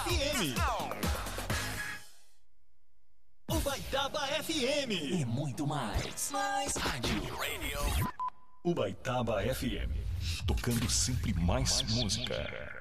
FM. Ubaitaba FM. E muito mais. Rádio. Radio. Ubaitaba FM. Tocando sempre mais música.